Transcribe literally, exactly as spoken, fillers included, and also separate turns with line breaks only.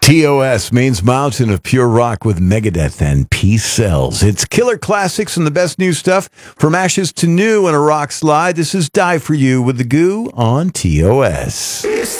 T O S means Mountain of Pure Rock with Megadeth and Peace Cells. It's killer classics and the best new stuff from ashes to new in a rock slide. This is Die For You with the Goo on T O S.